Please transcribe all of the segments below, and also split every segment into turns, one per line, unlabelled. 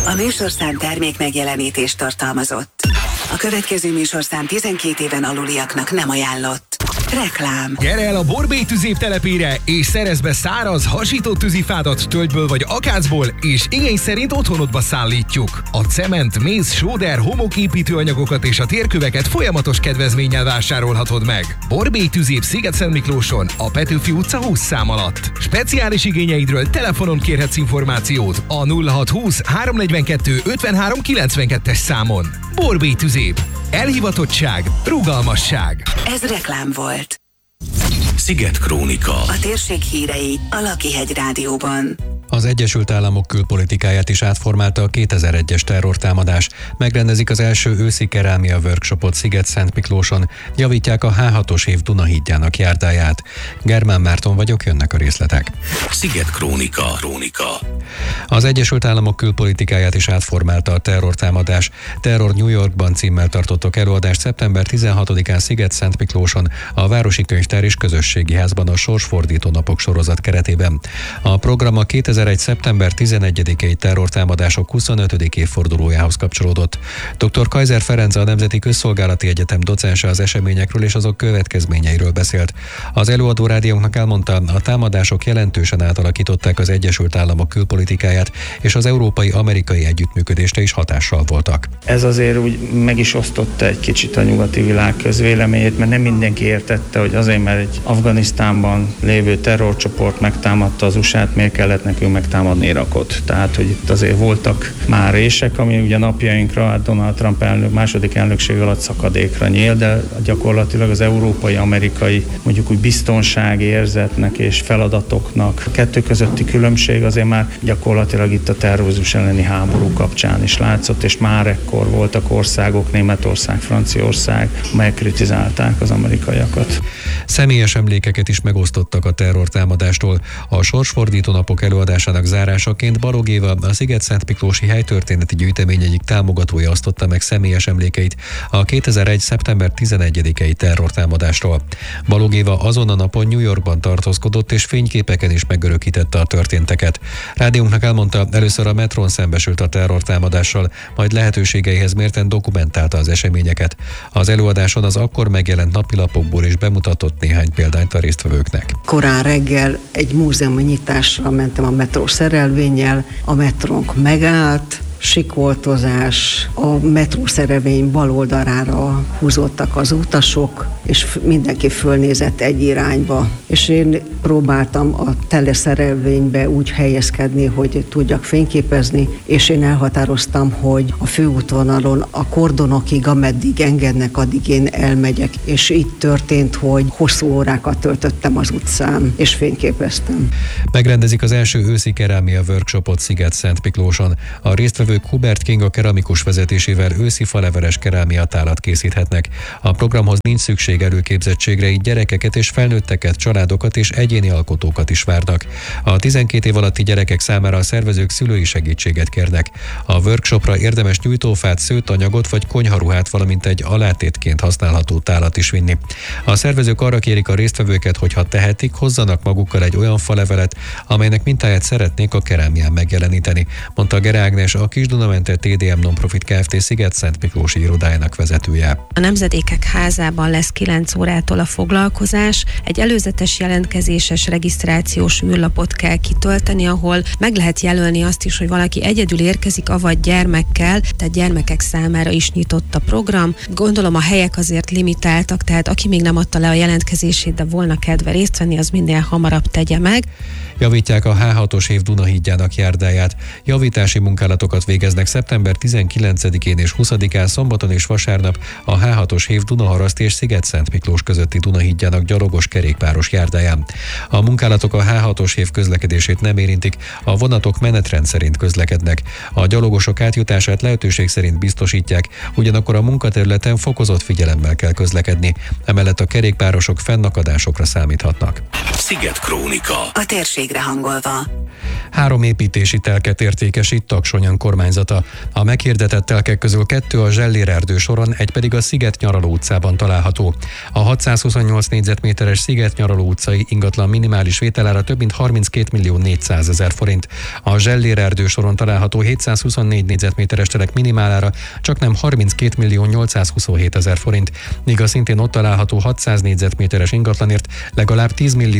A műsorszám termék megjelenítést tartalmazott. A következő műsorszám 12 éven aluliaknak nem ajánlott. Reklám.
Gyere el a Borbély tüzép telepére, és szerezd be száraz, hasított tűzifádat tölgyből vagy akácból, és igény szerint otthonodba szállítjuk. A cement, méz, sóder, homoképítőanyagokat és a térköveket folyamatos kedvezménnyel vásárolhatod meg. Borbély tüzép Sziget-Szentmiklóson, a Petőfi utca 20 szám alatt. Speciális igényeidről telefonon kérhetsz információt a 0620 342 53 92-es számon. Borbély tüzép. Elhivatottság, rugalmasság.
Ez reklám volt.
Sziget Krónika.
A térség hírei a Lakihegy Rádióban.
Az Egyesült Államok külpolitikáját is átformálta a 2001-es terrortámadás. Megrendezik az első őszi kerámia workshopot Sziget-Szentmiklóson, javítják a H6-os év Dunahídjának járdáját. Germán Márton vagyok, jönnek a részletek.
Sziget Krónika.
Az Egyesült Államok külpolitikáját is átformálta a terrortámadás. Terror New Yorkban címmel tartottak előadást szeptember 16-án Sziget-Szentmiklóson, a Városi Könyvtár és Közösségi Házban a Sorsfordító napok sorozat keretében. A program a 2001. szeptember 11-i terrortámadások 25. évfordulójához kapcsolódott. Dr. Kaiser Ferenc, a Nemzeti Közszolgálati Egyetem docense az eseményekről és azok következményeiről beszélt. Az előadó rádiónknak elmondta, a támadások jelentősen átalakították az Egyesült Államok külpolitikáját, és az európai-amerikai együttműködésre is hatással voltak.
Ez azért úgy meg is osztotta egy kicsit a nyugati világ közvéleményét, mert nem mindenki értette, hogy azért, mert egy Afganisztánban lévő terrorcsoport megtámadta az USA-t, miért kellett nekünk megtámadni Irakot. Tehát, hogy itt azért voltak már rések, ami ugye napjainkra, hát Donald Trump második elnökség alatt szakadékra nyíl, de gyakorlatilag az európai-amerikai mondjuk úgy biztonsági érzetnek és feladatoknak kettő közötti különbség azért már gyakorlatilag itt a terrorizmus elleni háború kapcsán is látszott, és már ekkor voltak országok, Németország, Franciaország, amelyek kritizálták az amerikaiakat.
Személyes emlékeket is megosztottak a terrortámadástól. A Sorsfordító napok előadásának zárásaként Balogh Éva, a Sziget-Szentmiklósi helytörténeti gyűjtemény egyik támogatója osztotta meg személyes emlékeit a 2001. szeptember 11-i terrortámadásról. Balogh Éva azon a napon New Yorkban tartózkodott, és fényképeken is megörökítette a történteket. Rádiónknak elmondta, először a metrón szembesült a terrortámadással, majd lehetőségeihez mérten dokumentálta az eseményeket. Az előadáson az akkor megjelent napilapokból is bemutatott néhány példányt a résztvevőknek.
Korán reggel egy múzeumi nyitásra mentem a metró szerelvénnyel, a metrónk megállt, sikoltozás, a metró szerelvény bal oldalára húzódtak az utasok, és mindenki fölnézett egy irányba. És én próbáltam a teleszerelvénybe úgy helyezkedni, hogy tudjak fényképezni, és én elhatároztam, hogy a főútvonalon a kordonokig, ameddig engednek, addig én elmegyek. És így történt, hogy hosszú órákat töltöttem az utcán, és fényképeztem.
Megrendezik az első őszi kerámia workshopot Sziget-Szentmiklóson. A résztvevők Hubert Kinga keramikus vezetésével őszi faleveles kerámiatálat készíthetnek. A programhoz nincs szükség előképzettségre, így gyerekeket és felnőtteket, családokat és egyéni alkotókat is várnak. A 12 év alatti gyerekek számára a szervezők szülői segítséget kérnek. A workshopra érdemes nyújtófát, szőtanyagot vagy konyharuhát, valamint egy alátétként használható tálat is vinni. A szervezők arra kérik a résztvevőket, hogy ha tehetik, hozzanak magukkal egy olyan falevelet, amelynek mintáját szeretnék a kerámián megjeleníteni, mondta Gere Ágnes, a Kis-Dunamenter TDM Nonprofit Kft. Sziget-Szentmiklósi irodájának vezetője.
A Nemzedékek Házában lesz 9 órától a foglalkozás. Egy előzetes jelentkezéses regisztrációs űrlapot kell kitölteni, ahol meg lehet jelölni azt is, hogy valaki egyedül érkezik, avagy gyermekkel, tehát gyermekek számára is nyitott a program. Gondolom a helyek azért limitáltak, tehát aki még nem adta le a jelentkezését, de volna kedve részt venni, az minél hamarabb tegye meg.
Javítják a H6-os év Dunahídjának járdáját. Javítási munkálatokat végeznek szeptember 19-én és 20-án szombaton és vasárnap a H6-os év Dunaharaszti és Sziget-Szentmiklós közötti Dunahídjának gyalogos kerékpáros járdáján. A munkálatok a H6-os év közlekedését nem érintik, a vonatok menetrend szerint közlekednek. A gyalogosok átjutását lehetőség szerint biztosítják, ugyanakkor a munkaterületen fokozott figyelemmel kell közlekedni. Emellett a kerékpárosok fennakadásokra számíthatnak.
Sziget Krónika.
A térségre hangolva.
3 építési telket értékesít Taksonyan kormány önkormányzata. A meghirdetett telkek közül 2 a Zsellér-erdő soron, egy pedig a Sziget Nyaraló utcában található. A 628 négyzetméteres Sziget Nyaraló utcai ingatlan minimális vételára több mint 32.400.000 forint. A Zsellér-erdő soron található 724 négyzetméteres telek minimálára csaknem 32.827.000 forint, míg a szintén ott található 600 négyzetméteres ingatlanért legalább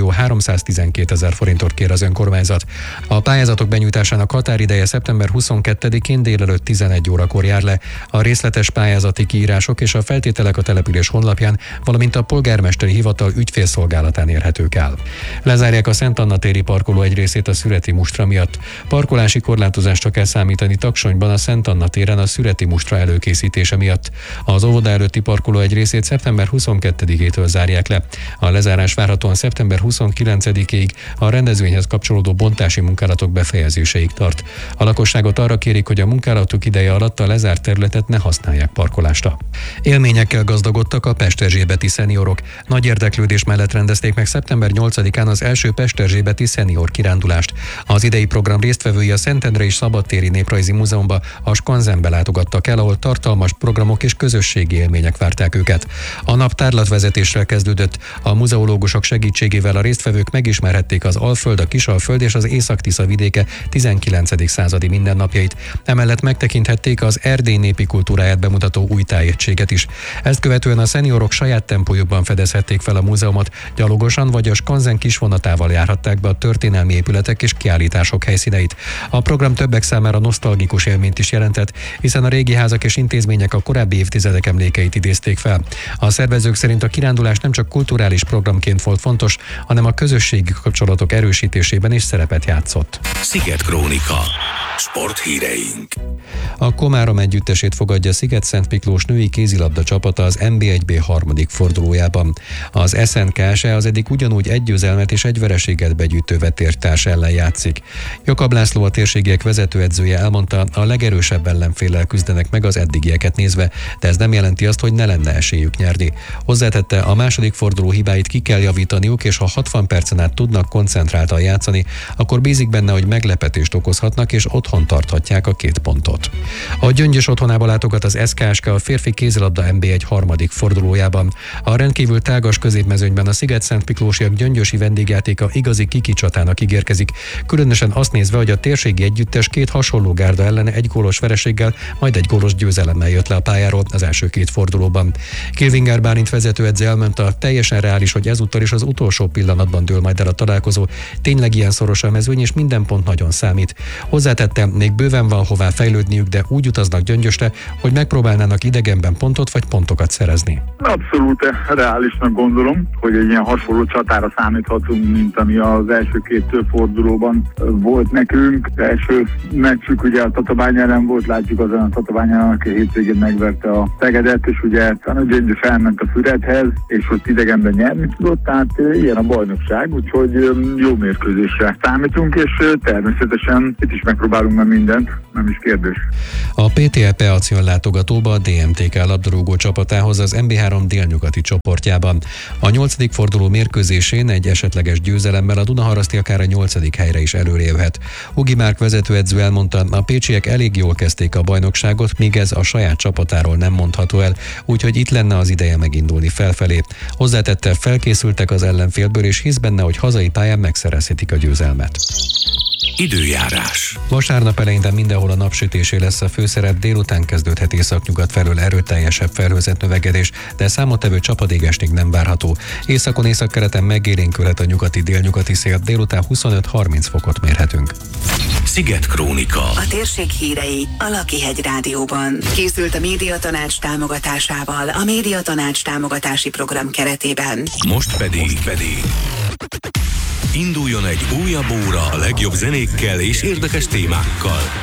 10.312.000 forintot kér az önkormányzat. A pályázatok benyújtásának határideje szeptember 22-én délelőtt 11 órakor jár le. A részletes pályázati kiírások és a feltételek a település honlapján, valamint a polgármesteri hivatal ügyfélszolgálatán érhetők el. Lezárják a Szent Anna téri parkoló egy részét a szüreti mustra miatt. Parkolási korlátozásra kell számítani Taksonyban a Szent Anna téren a szüreti mustra előkészítése miatt. Az óvoda előtti parkoló egy részét szeptember 22-től zárják le. A lezárás várhatóan szeptember 29-ig a rendezvényhez kapcsolódó bontási munkálatok befejezéséig tart. A lakosságot arra kérik, hogy a munkálatok ideje alatt a lezárt területet ne használják parkolásra. Élményekkel gazdagodtak a pesterzsébeti szeniorok. Nagy érdeklődés mellett rendezték meg szeptember 8-án az első pesterzsébeti szenior kirándulást. Az idei program résztvevői a Szentendrei Szabadtéri Néprajzi Múzeumba, a Skanzenbe látogattak el, ahol tartalmas programok és közösségi élmények várták őket. A nap tárlatvezetéssel kezdődött. A muzeológusok segítségével a résztvevők megismerhették az Alföld, a Kisalföld és az Észak-Tisza vidéke 19. századi mindennapjait. Emellett megtekinthették az Erdély népi kultúráját bemutató új tájegységet is. Ezt követően a szeniorok saját tempójukban fedezhették fel a múzeumot, gyalogosan vagy a Skanzen kisvonatával járhatták be a történelmi épületek és kiállítások helyszíneit. A program többek számára nosztalgikus élményt is jelentett, hiszen a régi házak és intézmények a korábbi évtizedek emlékeit idézték fel. A szervezők szerint a kirándulás nem csak kulturális programként volt fontos, hanem a közösségi kapcsolatok erősítésében is szerepet játszott.
Sziget Krónika. Sporthíreink.
A Komárom együttesét fogadja Sziget-Szent Miklós női kézilabda csapata az NB1B harmadik fordulójában. Az SNK-se az eddig ugyanúgy egy győzelmet és egy vereséget begyűjtő vetértárs ellen játszik. Jakab László, a térségiek vezetőedzője elmondta, a legerősebb ellenféllel küzdenek meg az eddigieket nézve, de ez nem jelenti azt, hogy ne lenne esélyük nyerni. Hozzátette, a második forduló hibáit ki kell javítaniuk, és ha 60 percen át tudnak koncentráltan játszani, akkor bízik benne, hogy meglepetést okozhatnak, és otthon tarthatják a 2 pontot. A Gyöngyös otthonába látogat az SKSK a férfi kézilabda NB1 harmadik fordulójában. A rendkívül tágas középmezőnyben a Sziget-Szent Miklósiak gyöngyösi vendégjátéka igazi kikicsatának ígérkezik, különösen azt nézve, hogy a térségi együttes 2 hasonló gárda ellen 1 gólos vereséggel, majd 1 gólos győzelemmel jött le a pályáról az első 2 fordulóban. Kilvingár Bálint vezetőedző elmondta, teljesen reális, hogy ezúttal is az utolsó pillanatban dől majd el a találkozó. Tényleg ilyen szoros a mezőny, és minden pont nagyon számít. Hozzátette, még bőven van hová fejlődniük, de úgy utaznak Gyöngyösre, hogy megpróbálnának idegenben pontot vagy pontokat szerezni.
Abszolút reálisnak gondolom, hogy egy ilyen hasonló csatára számíthatunk, mint ami az első 2 fordulóban volt nekünk. Az első meccsük ugye a Tatabány ellen volt, látjuk azon a Tatabány ellen, aki hétvégén megverte a Szegedet, és ugye a Gyöngyös elment a Füredhez, és ott idegenben nyerni tudott, tehát ilyen a bajnokság, úgyhogy jó mérkőzésre számítunk, és természetesen itt is megpróbálunk már mindent, nem is kérdés.
A PTL Peacion látogatóba a DMTK labdarúgó csapatához az NB3 délnyugati csoportjában. A 8. forduló mérkőzésén egy esetleges győzelemmel a Dunaharaszti akár a 8. helyre is előrévhet. Hugi Márk vezetőedző elmondta, a pécsiek elég jól kezdték a bajnokságot, míg ez a saját csapatáról nem mondható el, úgyhogy itt lenne az ideje megindulni felfelé. Hozzátette, felkészültek az ellenfélből, és hisz benne, hogy hazai pályán megszerezhetik a győzelmet.
Időjárás.
Vasárnap eleinte mindenhol a napsütésé lesz a főszerep, délután kezdődhet északnyugat felől erőteljesebb felhőzet növekedés, de számottevő csapadékestig nem várható. Északon északkeleten megélénkülhet a nyugati-délnyugati szél, délután 25-30 fokot mérhetünk.
Sziget Krónika.
A térség hírei a Lakihegy Rádióban. Készült a Médiatanács támogatásával a Médiatanács támogatási program keretében.
Most pedig induljon egy újabb óra a legjobb zenékkel és érdekes témákkal.